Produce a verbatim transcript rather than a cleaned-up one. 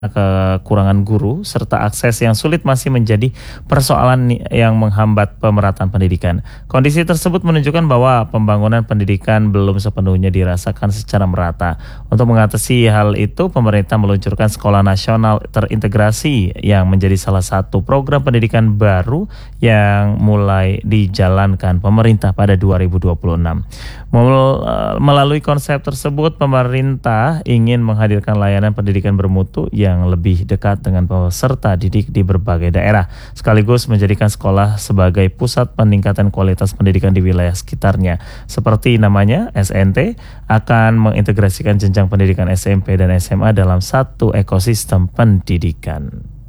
Kekurangan guru serta akses yang sulit masih menjadi persoalan yang menghambat pemerataan pendidikan. Kondisi tersebut menunjukkan bahwa pembangunan pendidikan belum sepenuhnya dirasakan secara merata. Untuk mengatasi hal itu, pemerintah meluncurkan Sekolah Nasional Terintegrasi yang menjadi salah satu program pendidikan baru yang mulai dijalankan pemerintah pada dua ribu dua puluh enam. Melalui konsep tersebut, pemerintah ingin menghadirkan layanan pendidikan bermutu yang lebih dekat dengan peserta didik di berbagai daerah, sekaligus menjadikan sekolah sebagai pusat peningkatan kualitas pendidikan di wilayah sekitarnya. Seperti namanya, S N T akan mengintegrasikan jenjang pendidikan S M P dan S M A dalam satu ekosistem pendidikan.